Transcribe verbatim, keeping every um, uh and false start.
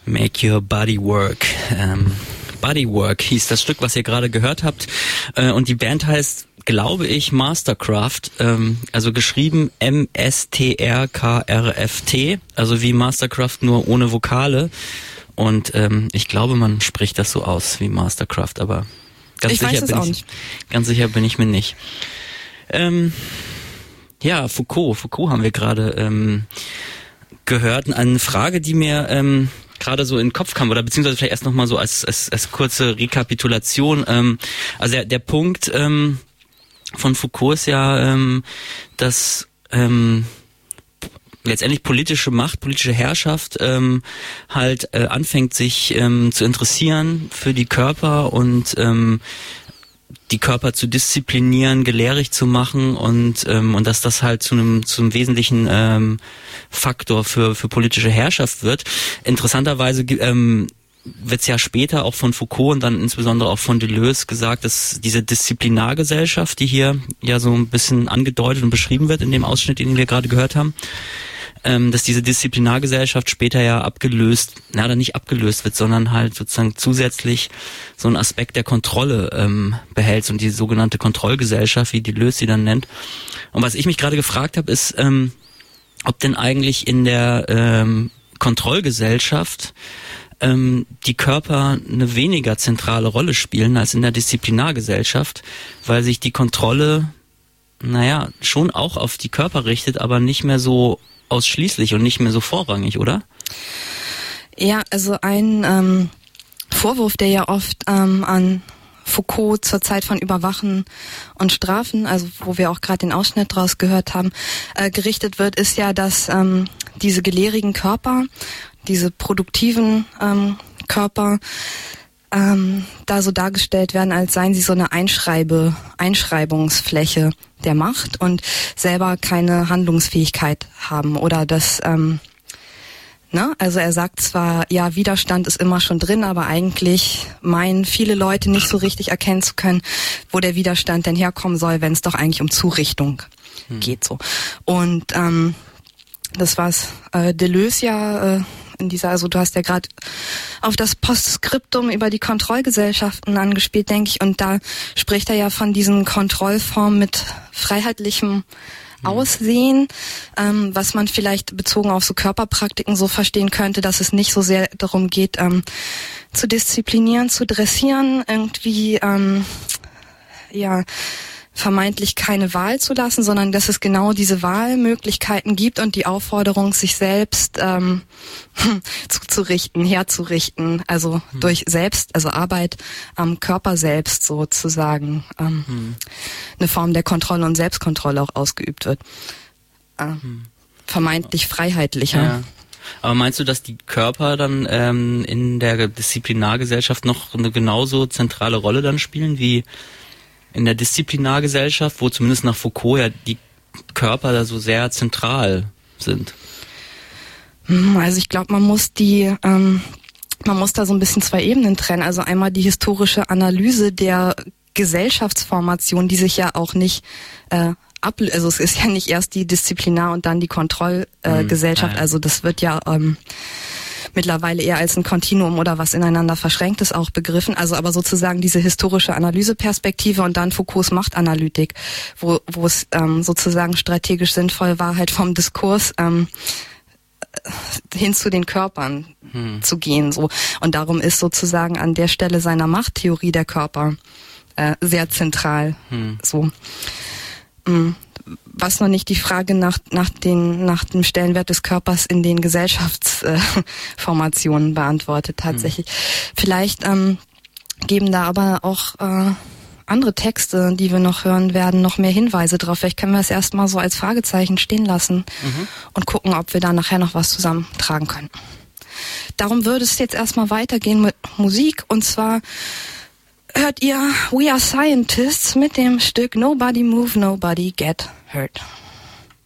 Make Your Body Work. Ähm, Bodywork hieß das Stück, was ihr gerade gehört habt. Äh, und die Band heißt, glaube ich, Mastercraft. Ähm, also geschrieben M S T R K R F T. Also wie Mastercraft, nur ohne Vokale. Und ähm, ich glaube, man spricht das so aus wie Mastercraft, aber ganz ich sicher weiß es bin auch ich nicht. Ganz sicher bin ich mir nicht. Ähm, ja, Foucault. Foucault haben wir gerade ähm, gehört. Eine Frage, die mir ähm, gerade so in den Kopf kam, oder beziehungsweise vielleicht erst nochmal so als, als, als kurze Rekapitulation. Ähm, also der, der Punkt ähm, von Foucault ist ja, ähm, dass ähm, letztendlich politische Macht, politische Herrschaft ähm, halt äh, anfängt, sich ähm, zu interessieren für die Körper und ähm, die Körper zu disziplinieren, gelehrig zu machen und ähm, und dass das halt zu einem zum wesentlichen ähm, Faktor für für politische Herrschaft wird. Interessanterweise ähm, wird es ja später auch von Foucault und dann insbesondere auch von Deleuze gesagt, dass diese Disziplinargesellschaft, die hier ja so ein bisschen angedeutet und beschrieben wird in dem Ausschnitt, den wir gerade gehört haben, ähm, dass diese Disziplinargesellschaft später ja abgelöst, na, oder nicht abgelöst wird, sondern halt sozusagen zusätzlich so einen Aspekt der Kontrolle ähm, behält und die sogenannte Kontrollgesellschaft, wie Deleuze sie dann nennt. Und was ich mich gerade gefragt habe, ist, ähm, ob denn eigentlich in der ähm, Kontrollgesellschaft ähm, die Körper eine weniger zentrale Rolle spielen als in der Disziplinargesellschaft, weil sich die Kontrolle, naja, schon auch auf die Körper richtet, aber nicht mehr so ausschließlich und nicht mehr so vorrangig, oder? Ja, also ein ähm, Vorwurf, der ja oft ähm, an Foucault zur Zeit von Überwachen und Strafen, also wo wir auch gerade den Ausschnitt draus gehört haben, äh, gerichtet wird, ist ja, dass ähm, diese gelehrigen Körper, diese produktiven ähm, Körper ähm, da so dargestellt werden, als seien sie so eine Einschreibe, Einschreibungsfläche der Macht und selber keine Handlungsfähigkeit haben oder das, ähm, ne? Also er sagt zwar, ja, Widerstand ist immer schon drin, aber eigentlich meinen viele Leute nicht so richtig erkennen zu können, wo der Widerstand denn herkommen soll, wenn es doch eigentlich um Zurichtung hm. geht so. Und ähm, das war's äh, Deleuze ja äh, in dieser, also du hast ja gerade auf das Postskriptum über die Kontrollgesellschaften angespielt, denke ich, und da spricht er ja von diesen Kontrollformen mit freiheitlichem Aussehen, ähm, was man vielleicht bezogen auf so Körperpraktiken so verstehen könnte, dass es nicht so sehr darum geht, ähm, zu disziplinieren, zu dressieren, irgendwie ähm, ja vermeintlich keine Wahl zu lassen, sondern dass es genau diese Wahlmöglichkeiten gibt und die Aufforderung, sich selbst ähm, zuzurichten, herzurichten, also hm. durch selbst, also Arbeit am Körper selbst sozusagen ähm, hm. eine Form der Kontrolle und Selbstkontrolle auch ausgeübt wird. Äh, hm. Vermeintlich freiheitlicher. Ja. Aber meinst du, dass die Körper dann ähm, in der Disziplinargesellschaft noch eine genauso zentrale Rolle dann spielen wie in der Disziplinargesellschaft, wo zumindest nach Foucault ja die Körper da so sehr zentral sind? Also ich glaube, man muss die, ähm, man muss da so ein bisschen zwei Ebenen trennen. Also einmal die historische Analyse der Gesellschaftsformation, die sich ja auch nicht äh, ab, also es ist ja nicht erst die Disziplinar- und dann die Kontrollgesellschaft. Äh, mhm. Also das wird ja ähm, mittlerweile eher als ein Kontinuum oder was ineinander Verschränktes auch begriffen. Also aber sozusagen diese historische Analyseperspektive und dann Foucaults Machtanalytik, wo wo es ähm, sozusagen strategisch sinnvoll war, halt vom Diskurs ähm, hin zu den Körpern hm. zu gehen. So. Und darum ist sozusagen an der Stelle seiner Machttheorie der Körper äh, sehr zentral. Hm. So. Mm. Was noch nicht die Frage nach nach den nach dem Stellenwert des Körpers in den Gesellschaftsformationen äh, beantwortet tatsächlich. Hm. Vielleicht ähm, geben da aber auch äh, andere Texte, die wir noch hören werden, noch mehr Hinweise drauf. Vielleicht können wir es erstmal so als Fragezeichen stehen lassen mhm. und gucken, ob wir da nachher noch was zusammentragen können. Darum würde es jetzt erstmal weitergehen mit Musik, und zwar hört ihr We Are Scientists mit dem Stück Nobody Move, Nobody Get Hurt.